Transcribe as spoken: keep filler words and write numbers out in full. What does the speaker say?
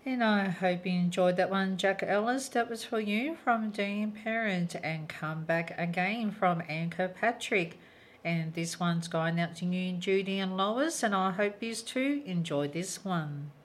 And I hope you enjoyed that one, Jack Ellis. That was for you from Dean Parent, and Come Back Again from Anchor Patrick. And this one's going out to you, Judy and Lois, and I hope you too enjoyed this one.